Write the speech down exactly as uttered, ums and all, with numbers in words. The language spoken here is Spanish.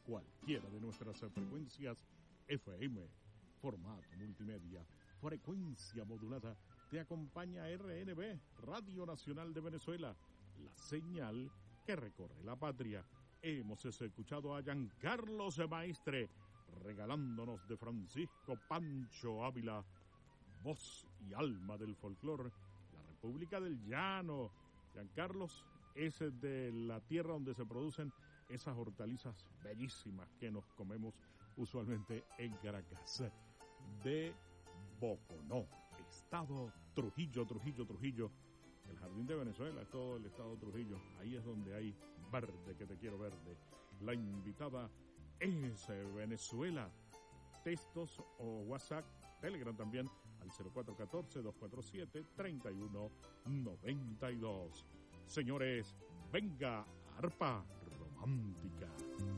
cualquiera de nuestras frecuencias F M, formato multimedia, frecuencia modulada. Te acompaña R N B, Radio Nacional de Venezuela, la señal que recorre la patria. Hemos escuchado a Giancarlos Maestre regalándonos de Francisco Pancho Ávila, voz y alma del folclore, la República del Llano. Giancarlos es de la tierra donde se producen esas hortalizas bellísimas que nos comemos usualmente en Caracas, de Boconó, estado Trujillo, Trujillo, Trujillo. El jardín de Venezuela es todo el estado Trujillo. Ahí es donde hay verde, que te quiero verde. La invitada es Venezuela. Textos o WhatsApp, Telegram también, al cero cuatro uno cuatro, dos cuatro siete, tres uno nueve dos. Señores, venga, arpa romántica.